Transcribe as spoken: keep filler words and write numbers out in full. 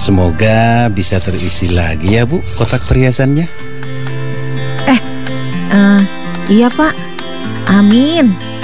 Semoga bisa terisi lagi ya Bu kotak perhiasannya. Eh, uh, iya Pak. Amin.